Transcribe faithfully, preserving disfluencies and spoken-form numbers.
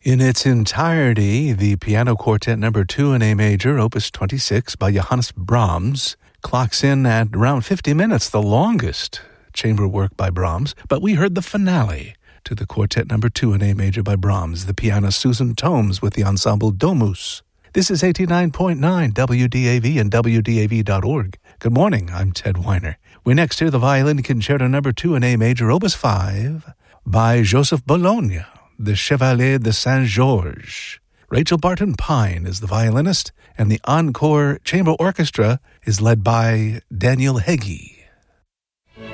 In its entirety, the Piano Quartet Number two in A Major, Opus twenty-six by Johannes Brahms, clocks in at around fifty minutes, the longest chamber work by Brahms, but we heard the finale to the Quartet Number two in A Major by Brahms, the pianist Susan Tomes with the ensemble Domus. This is eighty-nine point nine W D A V and W D A V dot org. Good morning, I'm Ted Weiner. We next hear the Violin Concerto Number two in A Major, Opus five by Joseph Bologna, the Chevalier de Saint-Georges. Rachel Barton Pine is the violinist, and the Encore Chamber Orchestra is led by Daniel Heggie.